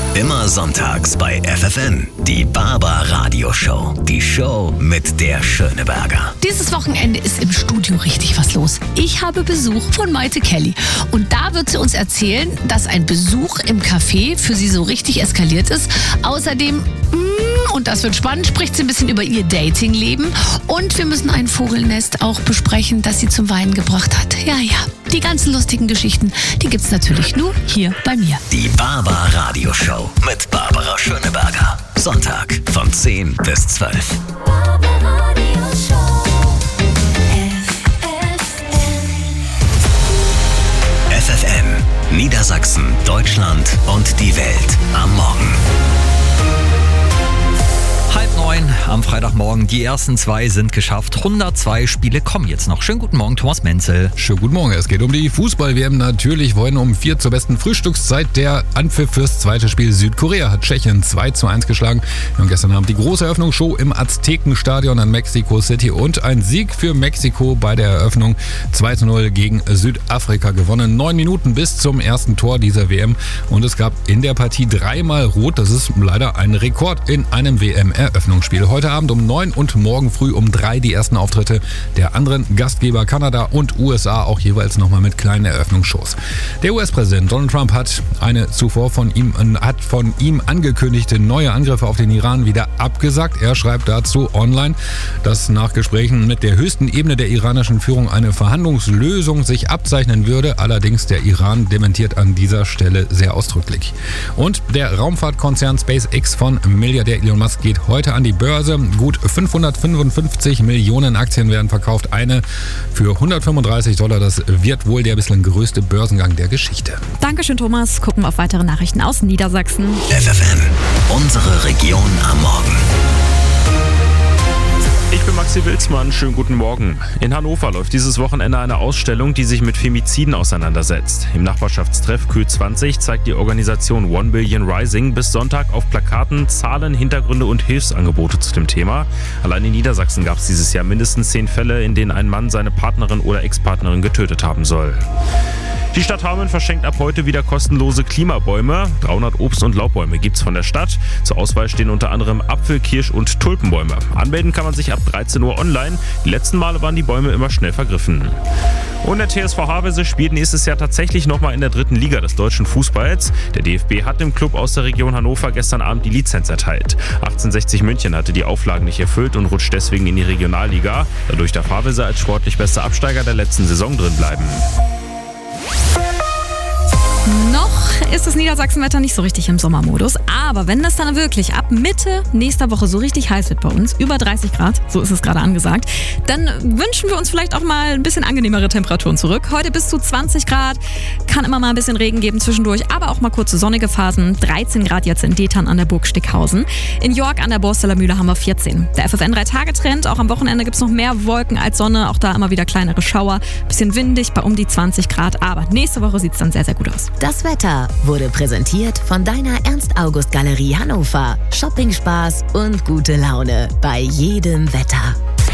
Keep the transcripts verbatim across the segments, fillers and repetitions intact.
Immer sonntags bei F F N. Die Barber-Radio-Show. Die Show mit der Schöneberger. Dieses Wochenende ist im Studio richtig was los. Ich habe Besuch von Maite Kelly. Und da wird sie uns erzählen, dass ein Besuch im Café für sie so richtig eskaliert ist. Außerdem, mh, und das wird spannend, spricht sie ein bisschen über ihr Datingleben. Und wir müssen ein Vogelnest auch besprechen, das sie zum Weinen gebracht hat. Ja, ja. Die ganzen lustigen Geschichten, die gibt's natürlich nur hier bei mir. Die Barber-Radio-Show mit Barbara Schöneberger. Sonntag von zehn bis zwölf. F F N, Niedersachsen, Deutschland und die Welt am Morgen. Halb neun am Freitagmorgen. Die ersten zwei sind geschafft. hundertzwei Spiele kommen jetzt noch. Schönen guten Morgen, Thomas Menzel. Schönen guten Morgen. Es geht um die Fußball-W M natürlich. Vorhin um vier zur besten Frühstückszeit. Der Anpfiff fürs zweite Spiel. Südkorea hat Tschechien zwei zu eins geschlagen. Und gestern Abend die große Eröffnungsshow im Aztekenstadion in Mexico City. Und ein Sieg für Mexiko bei der Eröffnung. zwei zu null gegen Südafrika gewonnen. Neun Minuten bis zum ersten Tor dieser W M. Und es gab in der Partie dreimal Rot. Das ist leider ein Rekord in einem W M-Eröffnungsspiel. Heute Abend um neun und morgen früh um drei die ersten Auftritte der anderen Gastgeber Kanada und U S A, auch jeweils nochmal mit kleinen Eröffnungsshows. Der U S-Präsident Donald Trump hat eine zuvor von ihm, hat von ihm angekündigte neue Angriffe auf den Iran wieder abgesagt. Er schreibt dazu online, dass nach Gesprächen mit der höchsten Ebene der iranischen Führung eine Verhandlungslösung sich abzeichnen würde. Allerdings der Iran dementiert an dieser Stelle sehr ausdrücklich. Und der Raumfahrtkonzern SpaceX von Milliardär Elon Musk geht heute an die Börse. Gut fünfhundertfünfundfünfzig Millionen Aktien werden verkauft. Eine für hundertfünfunddreißig Dollar. Das wird wohl der bislang größte Börsengang der Geschichte. Dankeschön, Thomas. Gucken wir auf weitere Nachrichten aus Niedersachsen. F F N, unsere Region am Morgen. Ich bin Maxi Wilsmann, schönen guten Morgen. In Hannover läuft dieses Wochenende eine Ausstellung, die sich mit Femiziden auseinandersetzt. Im Nachbarschaftstreff Q zwanzig zeigt die Organisation One Billion Rising bis Sonntag auf Plakaten Zahlen, Hintergründe und Hilfsangebote zu dem Thema. Allein in Niedersachsen gab es dieses Jahr mindestens zehn Fälle, in denen ein Mann seine Partnerin oder Ex-Partnerin getötet haben soll. Die Stadt Hameln verschenkt ab heute wieder kostenlose Klimabäume. dreihundert Obst- und Laubbäume gibt's von der Stadt. Zur Auswahl stehen unter anderem Apfel-, Kirsch- und Tulpenbäume. Anmelden kann man sich ab dreizehn Uhr online. Die letzten Male waren die Bäume immer schnell vergriffen. Und der T S V Havelse spielt nächstes Jahr tatsächlich nochmal in der dritten Liga des deutschen Fußballs. Der D F B hat dem Club aus der Region Hannover gestern Abend die Lizenz erteilt. achtzehnhundertsechzig München hatte die Auflagen nicht erfüllt und rutscht deswegen in die Regionalliga. Dadurch darf Havelse als sportlich bester Absteiger der letzten Saison drin bleiben. Noch ist das Niedersachsenwetter nicht so richtig im Sommermodus, aber wenn das dann wirklich ab Mitte nächster Woche so richtig heiß wird bei uns, über dreißig Grad, so ist es gerade angesagt, dann wünschen wir uns vielleicht auch mal ein bisschen angenehmere Temperaturen zurück. Heute bis zu zwanzig Grad, kann immer mal ein bisschen Regen geben zwischendurch, aber auch mal kurze sonnige Phasen. dreizehn Grad jetzt in Detern an der Burg Stickhausen. In York an der Borsteler Mühle haben wir vierzehn. Der F F N drei Tage Trend, auch am Wochenende gibt es noch mehr Wolken als Sonne, auch da immer wieder kleinere Schauer, bisschen windig bei um die zwanzig Grad, aber nächste Woche sieht es dann sehr, sehr gut aus. Das Wetter wurde präsentiert von deiner Ernst-August-Galerie Hannover. Shopping-Spaß und gute Laune bei jedem Wetter.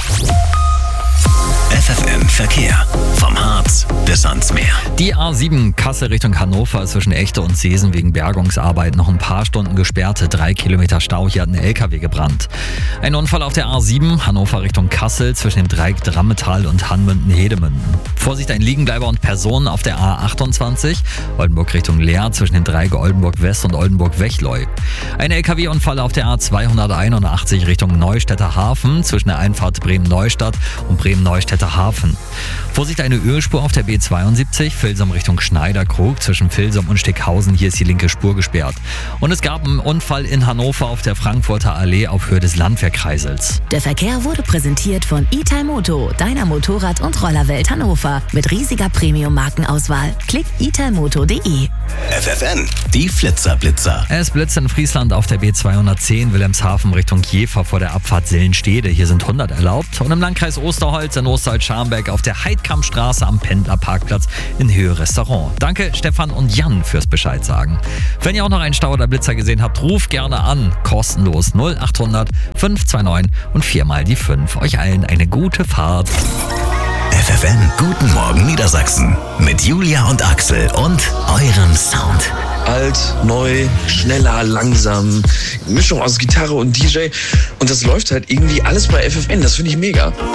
F F N Verkehr. Vom Harz bis ans Meer. Die A sieben Kassel Richtung Hannover zwischen Echte und Seesen wegen Bergungsarbeit noch ein paar Stunden gesperrt. Drei Kilometer Stau, hier hat ein L K W gebrannt. Ein Unfall auf der A sieben Hannover Richtung Kassel zwischen dem Dreieck Drammetal und Hanmünden-Hedemünden. Vorsicht, ein Liegenbleiber und Personen auf der A achtundzwanzig Oldenburg Richtung Leer zwischen dem Dreieck Oldenburg West und Oldenburg Wechleu. Ein L K W-Unfall auf der A zweihunderteinundachtzig Richtung Neustädter Hafen zwischen der Einfahrt Bremen-Neustadt und Bremen-Neustädter Hafen. Vorsicht, eine Ölspur auf der B zweiundsiebzig, Vilsum Richtung Schneiderkrug, zwischen Vilsum und Stickhausen, hier ist die linke Spur gesperrt. Und es gab einen Unfall in Hannover auf der Frankfurter Allee auf Höhe des Landwehrkreisels. Der Verkehr wurde präsentiert von Italmoto, deiner Motorrad- und Rollerwelt Hannover, mit riesiger Premium-Markenauswahl. Klick italmoto punkt de. F F N, die Flitzerblitzer. Es blitzt in Friesland auf der B zweihundertzehn Wilhelmshaven Richtung Jever vor der Abfahrt Sillenstede. Hier sind hundert erlaubt. Und im Landkreis Osterholz in Osterholz-Scharmbeck auf der Heidkampstraße am Pendlerparkplatz in Höhe Restaurant. Danke Stefan und Jan fürs Bescheid sagen. Wenn ihr auch noch einen Stau oder Blitzer gesehen habt, ruft gerne an. Kostenlos null achthundert fünf zwei neun und viermal die fünf. Euch allen eine gute Fahrt. F F N, guten Morgen Niedersachsen. Mit Julia und Axel und eurem Sound. alt, neu, schneller, langsam, Mischung aus Gitarre und D J. Und das läuft halt irgendwie alles bei F F N. Das finde ich mega.